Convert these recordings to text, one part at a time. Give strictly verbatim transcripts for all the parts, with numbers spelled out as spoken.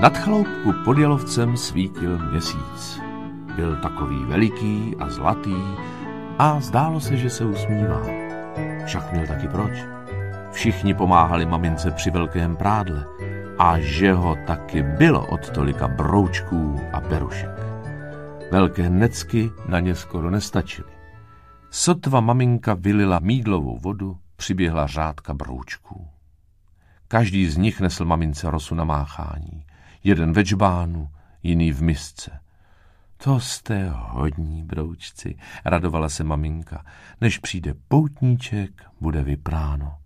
Nad chaloupku pod Jalovcem svítil měsíc. Byl takový veliký a zlatý a zdálo se, že se usmívá. Však měl taky proč. Všichni pomáhali mamince při velkém prádle a že ho taky bylo od tolika broučků a berušek. Velké necky na ně skoro nestačily. Sotva maminka vylila mýdlovou vodu, přiběhla řádka broučků. Každý z nich nesl mamince rosu na máchání. Jeden ve džbánu, jiný v misce. To jste hodní, broučci, radovala se maminka. Než přijde poutníček, bude vypráno.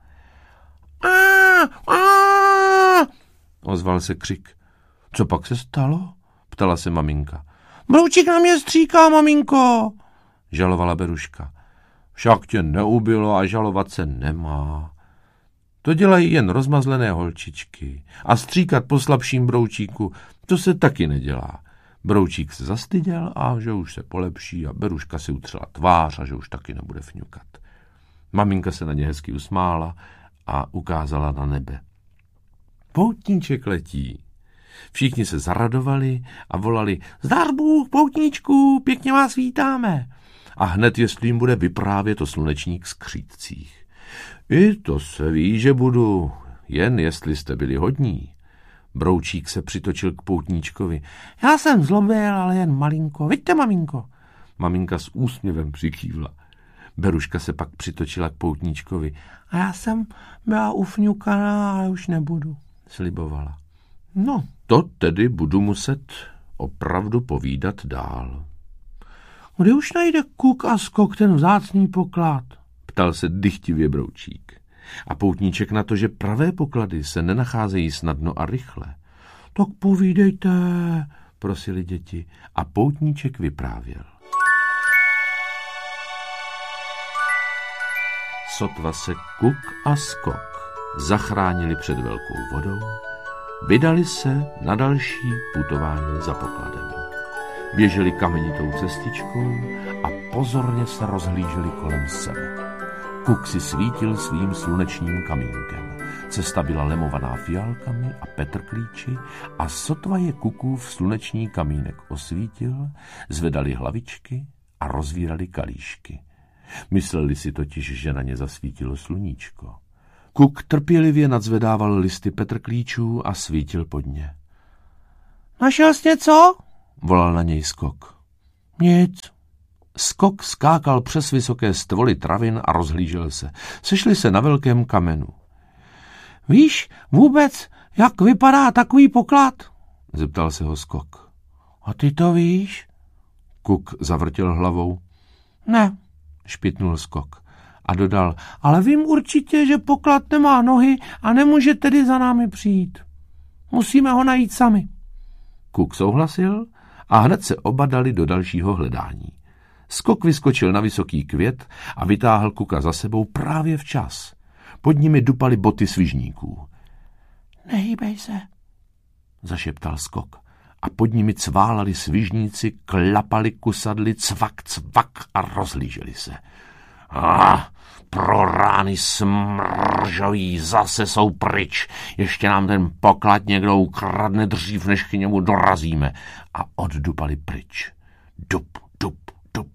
A, a, ozval se křik. Co pak se stalo? Ptala se maminka. Broučík na mě stříká, maminko, žalovala beruška. Však tě neubilo a žalovat se nemá. To dělají jen rozmazlené holčičky. A stříkat po slabším broučíku, to se taky nedělá. Broučík se zastyděl a že už se polepší a beruška si utřela tvář a že už taky nebude fňukat. Maminka se na ně hezky usmála a ukázala na nebe. Poutníček letí. Všichni se zaradovali a volali zdar Bůh, poutníčku, pěkně vás vítáme. A hned jestli jim bude vyprávět o slunečních skřítcích. I to se ví, že budu, jen jestli jste byli hodní. Broučík se přitočil k poutníčkovi. Já jsem zlobil, ale jen malinko. Vidíte, maminko? Maminka s úsměvem přikývla. Beruška se pak přitočila k poutníčkovi. A já jsem byla ufňukaná, ale už nebudu, slibovala. No, to tedy budu muset opravdu povídat dál. Kdy už najde Kuk a Skok ten vzácný poklad? Ptal se dychtivě Broučík. A poutníček na to, že pravé poklady se nenacházejí snadno a rychle. Tak povídejte, prosili děti. A poutníček vyprávěl. Sotva se Kuk a Skok zachránili před velkou vodou, vydali se na další putování za pokladem. Běželi kamenitou cestičkou a pozorně se rozhlíželi kolem sebe. Kuk si svítil svým slunečním kamínkem. Cesta byla lemovaná fialkami a petrklíči a sotva je Kukův sluneční kamínek osvítil, zvedali hlavičky a rozvírali kalíšky. Mysleli si totiž, že na ně zasvítilo sluníčko. Kuk trpělivě nadzvedával listy petrklíčů a svítil pod ně. Našel jsi něco? Volal na něj Skok. Nic. Skok skákal přes vysoké stvoly travin a rozhlížel se. Sešli se na velkém kamenu. Víš vůbec, jak vypadá takový poklad? Zeptal se ho Skok. A ty to víš? Kuk zavrtěl hlavou. Ne, špitnul Skok a dodal, ale vím určitě, že poklad nemá nohy a nemůže tedy za námi přijít. Musíme ho najít sami. Kuk souhlasil a hned se oba dali do dalšího hledání. Skok vyskočil na vysoký květ a vytáhl Kuka za sebou právě včas. Pod nimi dupaly boty svižníků. Nehýbej se, zašeptal Skok. A pod nimi cválali svižníci, klapali kusadly, cvak, cvak a rozhlíželi se. Ah, pro rány smržoví, zase jsou pryč. Ještě nám ten poklad někdo ukradne dřív, než k němu dorazíme. A oddupali pryč. Dup, dup, dup.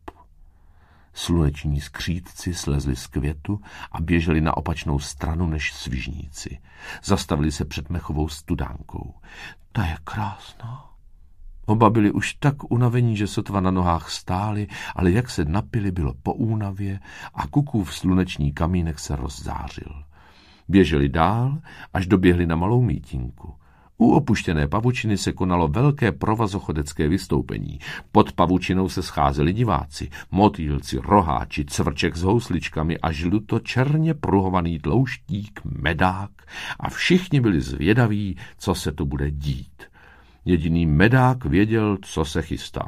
Sluneční skřítci slezli z květu a běželi na opačnou stranu než svižníci. Zastavili se před mechovou studánkou. Ta je krásná. Oba byli už tak unavení, že sotva na nohách stáli, ale jak se napili, bylo po únavě a Kukův sluneční kamínek se rozzářil. Běželi dál, až doběhli na malou mítinku. U opuštěné pavučiny se konalo velké provazochodecké vystoupení. Pod pavučinou se scházeli diváci, motýlci, roháči, cvrček s housličkami a žluto-černě pruhovaný tlouštík, medák a všichni byli zvědaví, co se tu bude dít. Jediný medák věděl, co se chystá.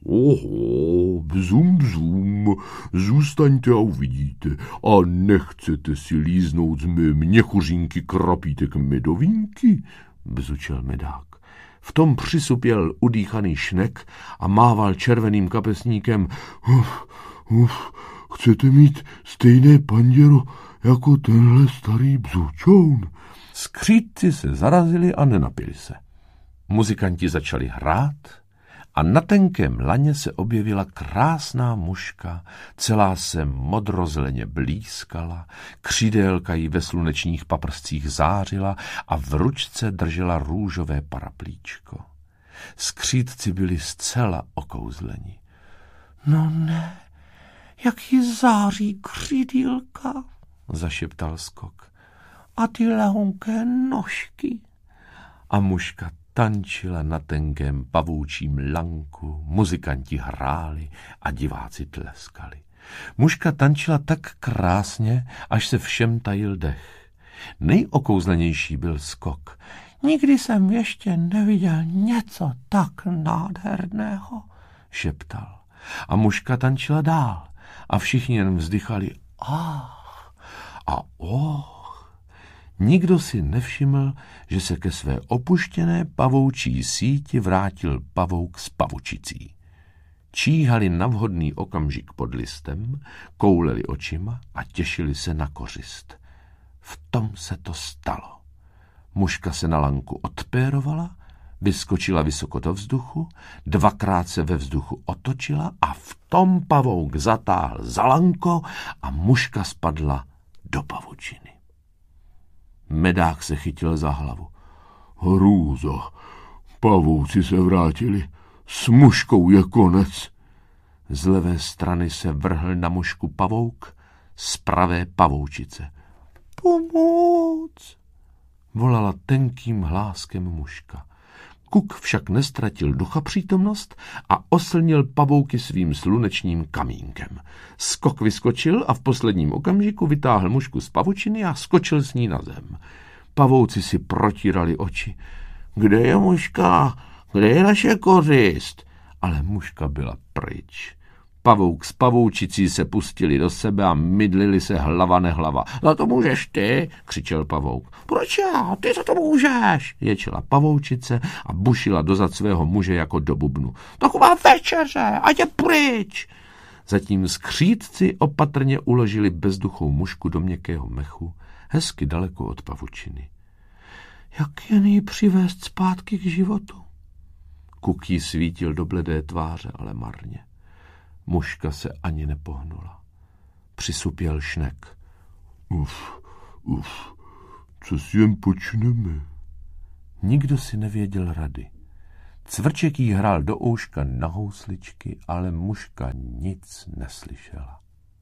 Oho, bzum, bzum, zůstaňte a uvidíte. A nechcete si líznout z mé měchuřínky krapítek medovínky? Bzučel medák. V tom přisupěl udýchaný šnek a mával červeným kapesníkem. Uf, uf, chcete mít stejné panděro jako tenhle starý bzučoun? Skřítci se zarazili a nenapili se. Muzikanti začali hrát a na tenkém laně se objevila krásná muška, celá se modrozeleně blízkala, křídélka jí ve slunečních paprscích zářila a v ručce držela růžové paraplíčko. Skřídci byli zcela okouzleni. No ne, jak jí září křídílka, zašeptal Skok. A ty lehonké nožky. A muška tančila na tenkém pavoučím lanku, muzikanti hráli a diváci tleskali. Muška tančila tak krásně, až se všem tajil dech. Nejokouzlenější byl Skok. Nikdy jsem ještě neviděl něco tak nádherného, šeptal. A muška tančila dál a všichni jen vzdychali ach a oh. Nikdo si nevšiml, že se ke své opuštěné pavoučí síti vrátil pavouk s pavučicí. Číhali na vhodný okamžik pod listem, kouleli očima a těšili se na kořist. V tom se to stalo. Muška se na lanku odpérovala, vyskočila vysoko do vzduchu, dvakrát se ve vzduchu otočila a v tom pavouk zatáhl za lanko a muška spadla do pavučiny. Medák se chytil za hlavu. Hrůzo, pavouci se vrátili, s muškou je konec. Z levé strany se vrhl na mušku pavouk, z pravé pavoučice. Pomoc! Volala tenkým hláskem muška. Kuk však nestratil ducha přítomnost a oslnil pavouky svým slunečním kamínkem. Skok vyskočil a v posledním okamžiku vytáhl mušku z pavučiny a skočil s ní na zem. Pavouci si protírali oči. Kde je muška? Kde je naše kořist? Ale muška byla pryč. Pavouk s pavoučicí se pustili do sebe a mydlili se hlava nehlava. Za to můžeš ty, křičel pavouk. Proč já? Ty za to můžeš, ječela pavoučice a bušila dozad svého muže jako do bubnu. Taková večeře, ať je pryč. Zatím skřídci opatrně uložili bezduchou mušku do měkkého mechu, hezky daleko od pavučiny. Jak jen ji přivést zpátky k životu? Kuk jí svítil do bledé tváře, ale marně. Muška se ani nepohnula. Přisupěl Šnek. Uf, uf, co si jen počneme? Nikdo si nevěděl rady. Cvrček jí hrál do ouška na housličky, ale muška nic neslyšela.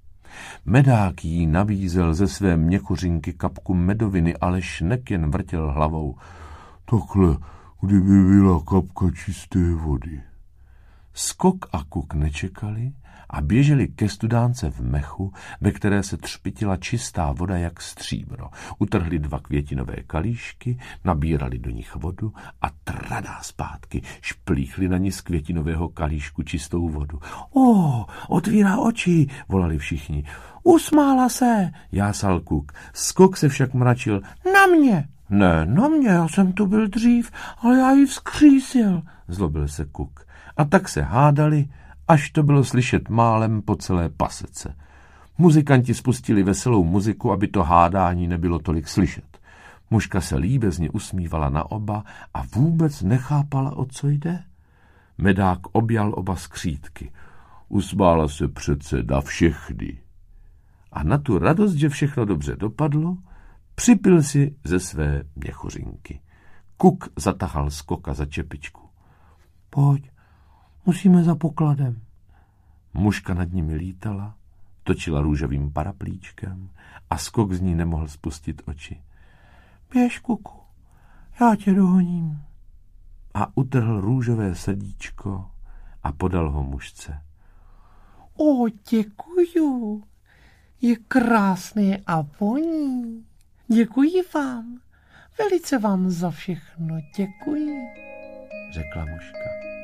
Medák jí nabízel ze své měkuřinky kapku medoviny, ale Šnek jen vrtěl hlavou. Takhle, kdyby byla kapka čisté vody. Skok a Kuk nečekali a běželi ke studánce v mechu, ve které se třpitila čistá voda jak stříbro. Utrhli dva květinové kalíšky, nabírali do nich vodu a tradá zpátky šplíchli na ní z květinového kalíšku čistou vodu. O, otvírá oči, volali všichni. Usmála se, jásal Kuk. Skok se však mračil. Na mě. Ne, na mě, já jsem tu byl dřív, ale já ji vzkřísil, zlobil se Kuk. A tak se hádali, až to bylo slyšet málem po celé pasece. Muzikanti spustili veselou muziku, aby to hádání nebylo tolik slyšet. Muška se líbezně usmívala na oba a vůbec nechápala, o co jde. Medák objal oba skřídky. Usmála se přece na všechny. A na tu radost, že všechno dobře dopadlo, připil si ze své měchořinky. Kuk zatahal Skoka za čepičku. Pojď, musíme za pokladem. Muška nad nimi lítala, točila růžovým paraplíčkem a Skok z ní nemohl spustit oči. Běž, Kuku, já tě dohoním. A utrhl růžové srdíčko a podal ho mušce. O, děkuju, je krásný a voní. Děkuji vám, velice vám za všechno děkuji, řekla muška.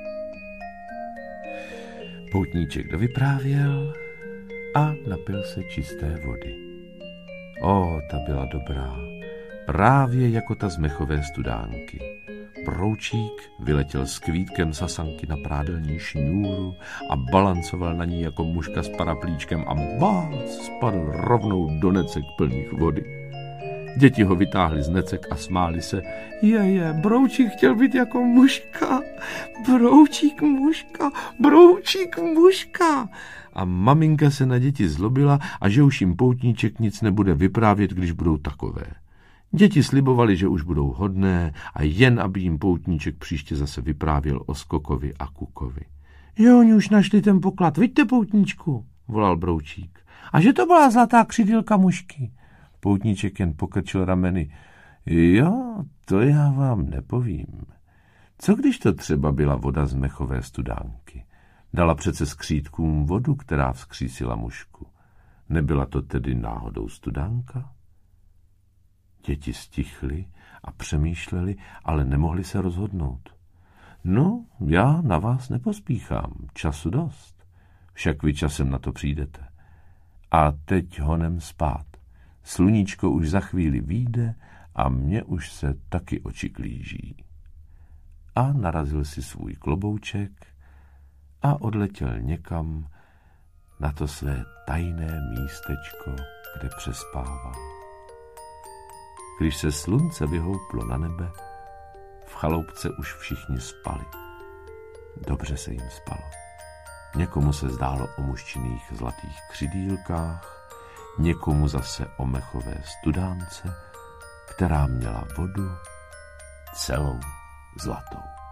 Poutníček dovyprávěl a napil se čisté vody. O, ta byla dobrá, právě jako ta z mechové studánky. Broučík vyletěl s kvítkem sasanky na prádelní šňůru a balancoval na ní jako muška s paraplíčkem a bác spadl rovnou do necek plných vody. Děti ho vytáhly z necek a smáli se. Je, je, Broučík chtěl být jako mužka. Broučík mužka, Broučík mužka. A maminka se na děti zlobila a že už jim poutníček nic nebude vyprávět, když budou takové. Děti slibovali, že už budou hodné a jen, aby jim poutníček příště zase vyprávěl o Skokovi a Kukovi. Jo, oni už našli ten poklad, vidíte, poutníčku, volal Broučík. A že to byla zlatá křidýlka mužky. Poutníček jen pokrčil rameny. Jo, to já vám nepovím. Co když to třeba byla voda z mechové studánky? Dala přece skřítkům vodu, která vzkřísila mužku. Nebyla to tedy náhodou studánka? Děti stichly a přemýšleli, ale nemohli se rozhodnout. No, já na vás nepospíchám, času dost. Však vy časem na to přijdete. A teď honem spát. Sluníčko už za chvíli vyjde a mně už se taky oči klíží. A narazil si svůj klobouček a odletěl někam na to své tajné místečko, kde přespával. Když se slunce vyhouplo na nebe, v chaloupce už všichni spali. Dobře se jim spalo. Někomu se zdálo o mužčiných zlatých křidýlkách, někomu zase o mechové studánce, která měla vodu celou zlatou.